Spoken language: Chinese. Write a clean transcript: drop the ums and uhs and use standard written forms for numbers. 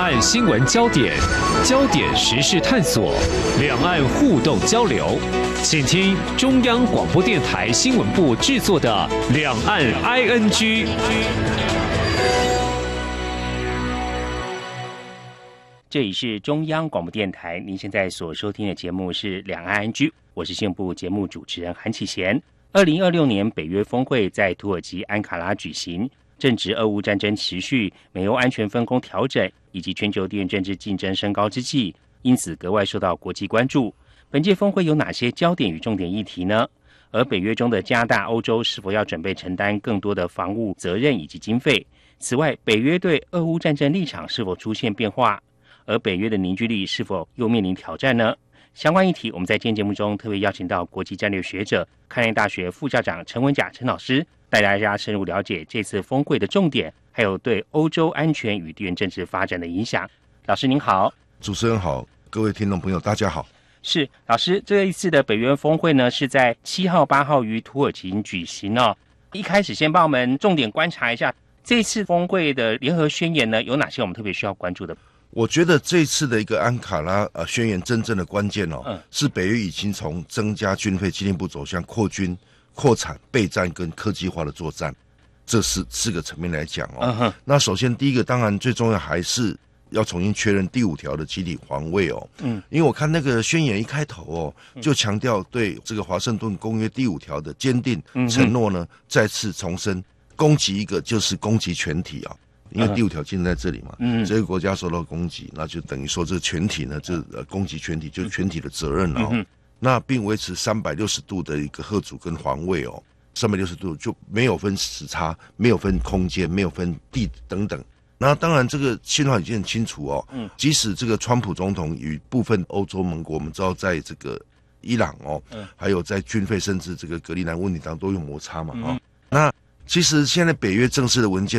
岸新闻焦点，焦点时事探索，两岸互动交流，请听中央广播电台新闻部制作的《两岸 ING》。 这里是中央广播电台，您现在所收听的节目是《两岸 ING》，我是新闻部节目主持人韩启贤。2026年北约峰会在土耳其安卡拉举行，正值俄乌战争持续、美欧安全分工调整以及全球地缘政治竞争升高之际，因此格外受到国际关注。本届峰会有哪些焦点与重点议题呢？而北约中的加拿大、欧洲是否要准备承担更多的防务责任以及经费？此外，北约对俄乌战争立场是否出现变化？而北约的凝聚力是否又面临挑战呢？相关议题，我们在今天节目中特别邀请到国际战略学者、开南大学副校长陈文甲陈老师，带大家深入了解这次峰会的重点，还有对欧洲安全与地缘政治发展的影响。老师您好。 主持人好，各位听众朋友大家好。 是老师，这一次的北约峰会呢，是在7号、8号于土耳其举行哦。一开始先帮我们重点观察一下这次峰会的联合宣言呢，有哪些我们特别需要关注的？ 我觉得这次的一个安卡拉宣言真正的关键是北约已经从增加军费进一步走向扩军、扩产、备战跟科技化的作战，这是4个层面来讲那首先第一个，当然最重要还是要重新确认第5条的集体防卫因为我看那个宣言一开头就强调对这个华盛顿公约第5条的坚定承诺呢，再次重申，攻击一个就是攻击全体因为第5条禁在这里嘛，这个国家受到攻击，那就等于说这全体呢，这攻击全体就是全体的责任那并维持360度的一个嚇阻跟防卫360度就没有分时差，没有分空间，没有分地等等。那当然这个信号已经很清楚即使这个川普总统与部分欧洲盟国，我们知道在这个伊朗还有在军费甚至这个格陵兰问题当中都有摩擦嘛那其实现在北约正式的文件